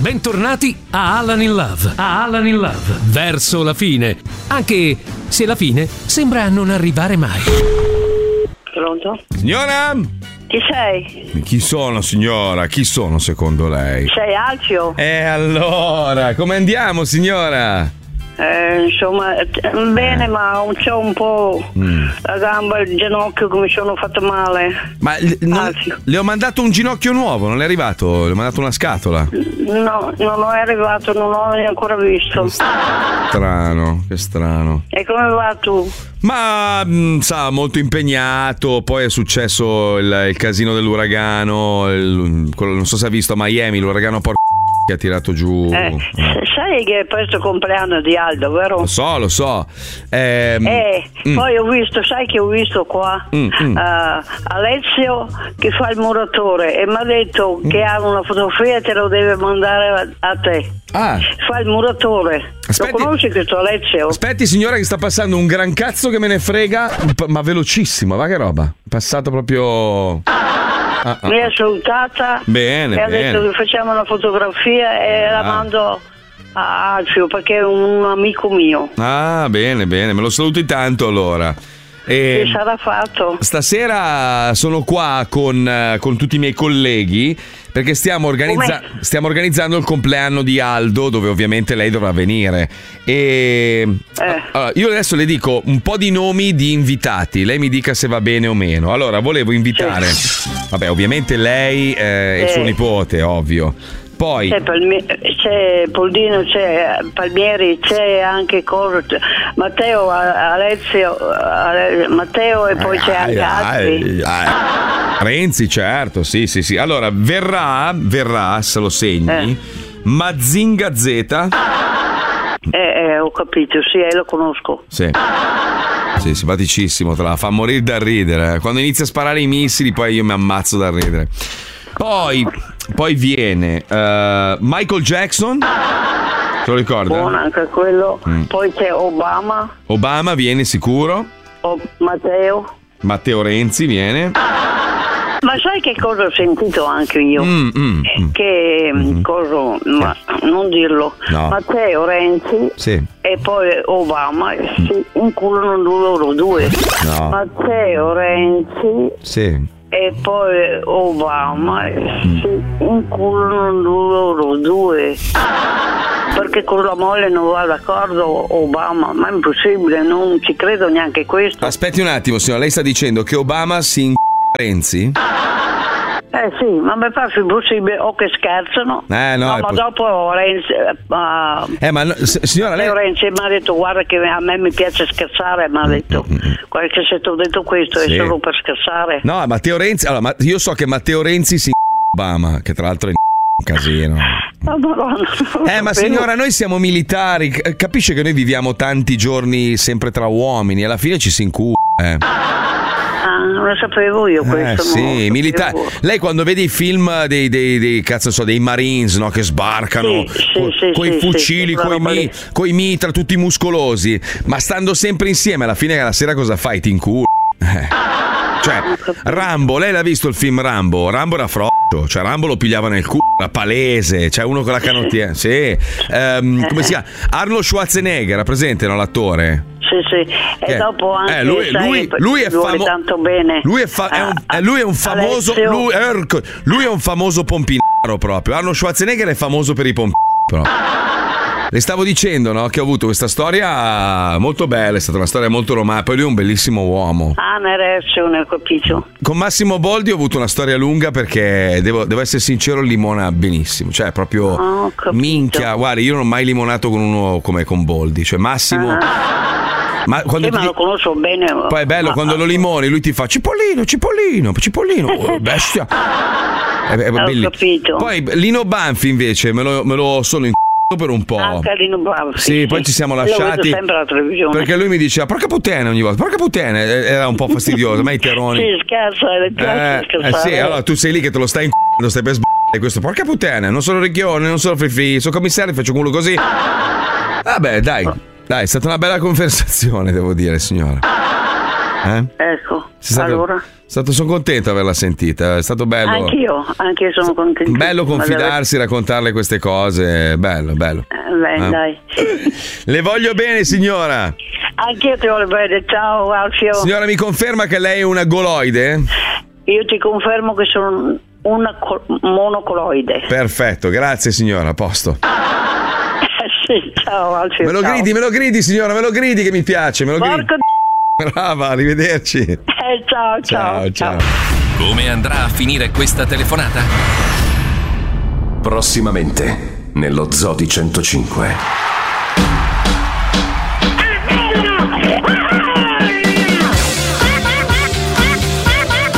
Bentornati a Alan in Love. Verso la fine. Anche se la fine sembra non arrivare mai. Pronto? Signora? Chi sei? Chi sono, signora? Chi sono secondo lei? Sei Alfio? Allora, come andiamo, signora? Insomma, bene, ma c'ho un po' la gamba, il ginocchio che mi sono fatto male. Ma le ho mandato un ginocchio nuovo, non è arrivato? Le ho mandato una scatola. No, non è arrivato, non l'ho ancora visto. Strano, che strano. E come va tu? Ma sa, molto impegnato. Poi è successo il casino dell'uragano, non so se ha visto a Miami, l'uragano che ha tirato giù. Sai che è questo compleanno di Aldo, vero? Lo so. Poi ho visto, sai che ho visto qua Alessio che fa il muratore e mi ha detto che ha una fotografia e te lo deve mandare a te. Fa il muratore. Lo conosci questo Alessio? Aspetti, signora, che sta passando un gran cazzo che me ne frega, ma velocissimo, va che roba. Passato proprio. Mi ha salutata. Bene, e ha detto che facciamo una fotografia e la mando a Alfio perché è un amico mio. Bene, me lo saluti tanto allora. Che sarà fatto? Stasera sono qua con tutti i miei colleghi perché stiamo organizzando il compleanno di Aldo, dove ovviamente lei dovrà venire. Allora, io adesso le dico un po' di nomi di invitati, lei mi dica se va bene o meno. Allora, volevo invitare, vabbè, ovviamente lei e suo nipote, ovvio. Poi c'è Poldino, c'è Palmieri, c'è anche Matteo, Alessio, Matteo e poi c'è anche altri. Renzi, certo, sì. Allora, verrà, se lo segni, Mazinga Z. Ho capito, sì, lo conosco. Sì, simpaticissimo, te la fa morire da ridere. Quando inizia a sparare i missili, poi io mi ammazzo da ridere. Poi viene Michael Jackson, te lo ricorda? Buono anche quello. Poi c'è Obama viene sicuro. Matteo Renzi viene. Ma sai che cosa ho sentito anche io? Che cosa, ma non dirlo. No. Matteo Renzi e poi Obama si inculano loro due. No. Matteo Renzi e poi Obama si inculano loro due perché con la moglie non va d'accordo Obama, ma è impossibile, non ci credo neanche questo. Aspetti un attimo, signora, lei sta dicendo che Obama si Renzi? Sì, ma mi pare impossibile o che scherzano. No, ma dopo Renzi signora, lei Renzi mi ha detto guarda che a me mi piace scherzare, mi ha detto qualche se ti ho detto questo è solo per scherzare. No, Matteo Renzi, allora, io so che Matteo Renzi si Obama, che tra l'altro è un casino. Ma signora, noi siamo militari, capisce che noi viviamo tanti giorni sempre tra uomini, alla fine ci si incula. Non lo sapevo io questo. Sì, militare. Lei quando vede i film dei Marines, no, che sbarcano coi fucili, coi mitra tutti muscolosi, ma stando sempre insieme, alla fine la sera cosa fai? Ti inculi. Cioè, Rambo, lei l'ha visto il film Rambo? Rambo era frotto, cioè Rambo lo pigliava nel culo, era palese, cioè uno con la canottiera. Come si chiama? Arnold Schwarzenegger, era presente, no, l'attore? Sì. E dopo anche lui è famoso tanto bene. Lui è un famoso lui è un famoso pompinaro proprio. Arnold Schwarzenegger è famoso per i pompini proprio. Le stavo dicendo, no, che ho avuto questa storia molto bella, è stata una storia molto romantica, poi lui è un bellissimo uomo. Una reazione, ho capito. Con Massimo Boldi ho avuto una storia lunga perché devo essere sincero, limona benissimo, cioè proprio minchia, guarda, io non ho mai limonato con uno come con Boldi, cioè Massimo. Ma quando lo conosco bene. Poi è bello quando lo limoni, lui ti fa Cipollino, bestia. È bellissimo. Capito. Poi Lino Banfi invece me lo sono in per un po'. Anche Lino Banfi. Sì, poi ci siamo lasciati. Lo vedo sempre alla televisione. Perché lui mi diceva porca puttana ogni volta, porca puttana, era un po' fastidioso, ma i terroni. Sì, scherza, sì, allora tu sei lì che te lo stai in stai per questo, porca puttana, non sono Ricchione, non sono Free, sono commissario, faccio culo così. Vabbè, dai, è stata una bella conversazione, devo dire, signora. Ecco. Allora? Sono contento di averla sentita, è stato bello. Anch'io sono contento. Bello confidarsi, raccontarle queste cose, bello. Dai. Le voglio bene, signora. Anch'io ti voglio bene, ciao Alfio. Signora, mi conferma che lei è una goloide? Io ti confermo che sono una monocoloide. Perfetto, grazie signora, a posto. Sì, ciao Alfio. Me lo gridi signora, me lo gridi che mi piace, me lo gridi. Brava, arrivederci. Ciao. Come andrà a finire questa telefonata? Prossimamente nello Zoo di 105.